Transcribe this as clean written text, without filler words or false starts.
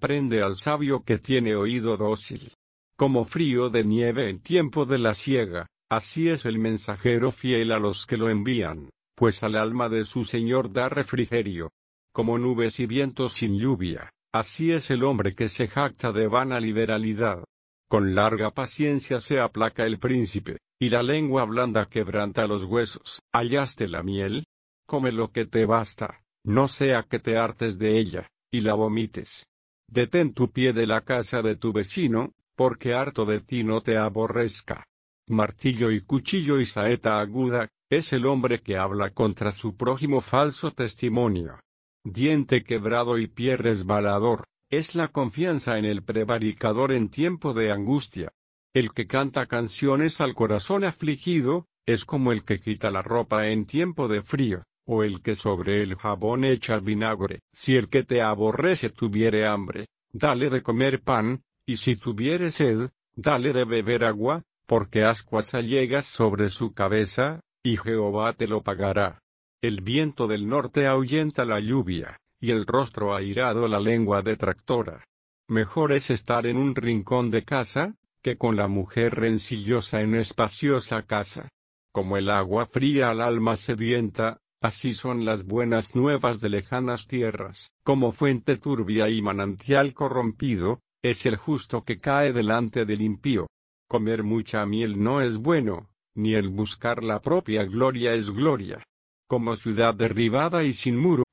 reprende al sabio que tiene oído dócil. Como frío de nieve en tiempo de la siega, así es el mensajero fiel a los que lo envían, pues al alma de su Señor da refrigerio. Como nubes y vientos sin lluvia, así es el hombre que se jacta de vana liberalidad. Con larga paciencia se aplaca el príncipe, y la lengua blanda quebranta los huesos. ¿Hallaste la miel? Come lo que te basta, no sea que te hartes de ella, y la vomites. Detén tu pie de la casa de tu vecino, porque harto de ti no te aborrezca. Martillo y cuchillo y saeta aguda, es el hombre que habla contra su prójimo falso testimonio. Diente quebrado y pie resbalador, es la confianza en el prevaricador en tiempo de angustia. El que canta canciones al corazón afligido, es como el que quita la ropa en tiempo de frío, o el que sobre el jabón echa vinagre. Si el que te aborrece tuviere hambre, dale de comer pan, y si tuviere sed, dale de beber agua, porque ascuas allegas sobre su cabeza, y Jehová te lo pagará. El viento del norte ahuyenta la lluvia, y el rostro airado la lengua detractora. Mejor es estar en un rincón de casa, que con la mujer rencillosa en espaciosa casa. Como el agua fría al alma sedienta, así son las buenas nuevas de lejanas tierras. Como fuente turbia y manantial corrompido, es el justo que cae delante del impío. Comer mucha miel no es bueno, ni el buscar la propia gloria es gloria. Como ciudad derribada y sin muro,